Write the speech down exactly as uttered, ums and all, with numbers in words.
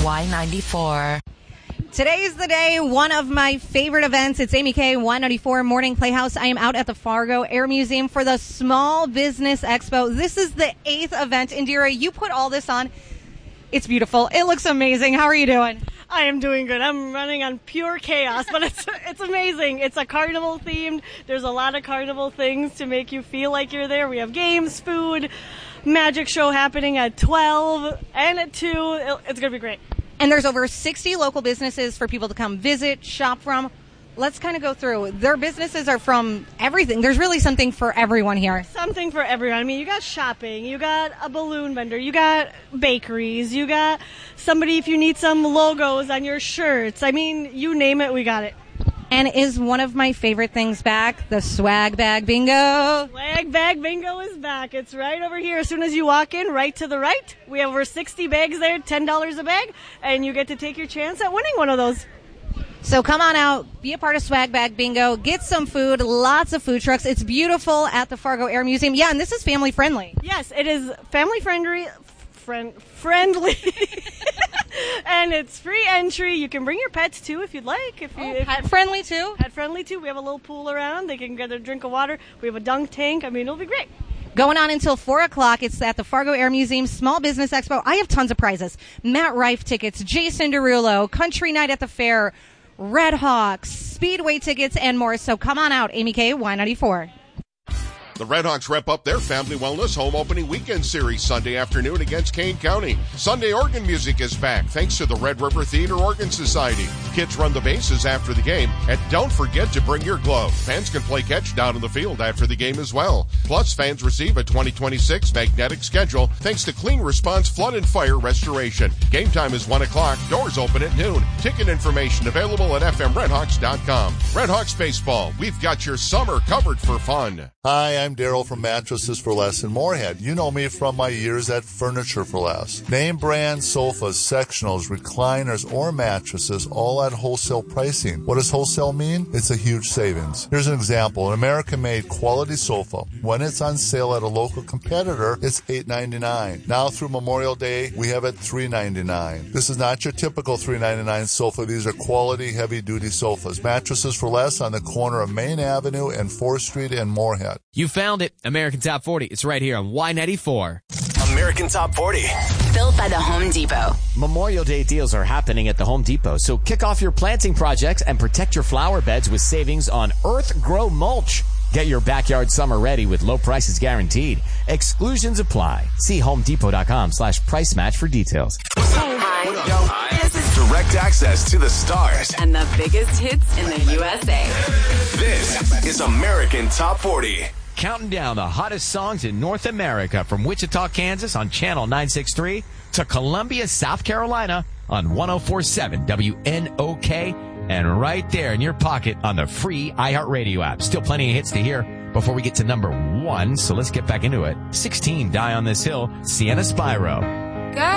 Y ninety-four. Today is the day, one of my favorite events. It's Amy K, Y ninety-four Morning Playhouse. I am out at the Fargo Air Museum for the Small Business Expo. This is the eighth event. Indira, you put all this on. It's beautiful. It looks amazing. How are you doing? I am doing good. I'm running on pure chaos, but it's it's amazing. It's a carnival themed. There's a lot of carnival things to make you feel like you're there. We have games, food, magic show happening at twelve and at two. It's going to be great. And there's over sixty local businesses for people to come visit, shop from. Let's kind of go through. Their businesses are from everything. There's really something for everyone here. Something for everyone. I mean, you got shopping, you got a balloon vendor, you got bakeries, you got somebody if you need some logos on your shirts. I mean, you name it, we got it. And is one of my favorite things back, the swag bag bingo. Swag bag bingo is back. It's right over here. As soon as you walk in, right to the right, we have over sixty bags there, ten dollars a bag, and you get to take your chance at winning one of those. So come on out, be a part of Swag Bag Bingo, get some food, lots of food trucks. It's beautiful at the Fargo Air Museum. Yeah, and this is family friendly. Yes, it is family friendly, friend, friendly, and it's free entry. You can bring your pets too if you'd like. If you, oh, if, pet friendly too? Pet friendly too. We have a little pool around. They can get a drink of water. We have a dunk tank. I mean, it'll be great. Going on until four o'clock. It's at the Fargo Air Museum Small Business Expo. I have tons of prizes. Matt Rife tickets, Jason Derulo, Country Night at the Fair, Red Hawks, Speedway tickets, and more. So come on out, Amy K, Y ninety-four. The Redhawks wrap up their Family Wellness Home Opening Weekend Series Sunday afternoon against Kane County. Sunday organ music is back thanks to the Red River Theater Organ Society. Kids run the bases after the game, and don't forget to bring your glove. Fans can play catch down in the field after the game as well. Plus, fans receive a twenty twenty-six magnetic schedule thanks to Clean Response Flood and Fire Restoration. Game time is one o'clock. Doors open at noon. Ticket information available at f m redhawks dot com. Redhawks Baseball, we've got your summer covered for fun. Hi, I'm Daryl from Mattresses for Less in Moorhead. You know me from my years at Furniture for Less. Name brand sofas, sectionals, recliners, or mattresses, all at wholesale pricing. What does wholesale mean? It's a huge savings. Here's an example. An American-made quality sofa. When it's on sale at a local competitor, it's eight ninety-nine. Now through Memorial Day, we have it three ninety-nine. This is not your typical three ninety-nine sofa. These are quality, heavy-duty sofas. Mattresses for Less on the corner of Main Avenue and fourth Street in Moorhead. You found it. American Top forty. It's right here on Y ninety-four. American Top forty. Built by the Home Depot. Memorial Day deals are happening at the Home Depot, so kick off your planting projects and protect your flower beds with savings on Earth Grow Mulch. Get your backyard summer ready with low prices guaranteed. Exclusions apply. See homedepot.com slash price match for details. Hi. Yo, this is direct access to the stars and the biggest hits in the U S A. This is American Top forty. Counting down the hottest songs in North America from Wichita, Kansas on Channel nine sixty-three to Columbia, South Carolina on one oh four point seven W N O K and right there in your pocket on the free iHeartRadio app. Still plenty of hits to hear before we get to number one, so let's get back into it. sixteen, Die on This Hill, Sienna Spyro. Go!